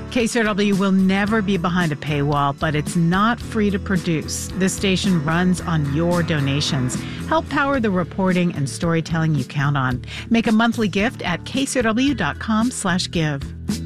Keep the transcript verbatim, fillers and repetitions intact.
K C R W will never be behind a paywall, but it's not free to produce. This station runs on your donations. Help power the reporting and storytelling you count on. Make a monthly gift at kcrw.com slash give.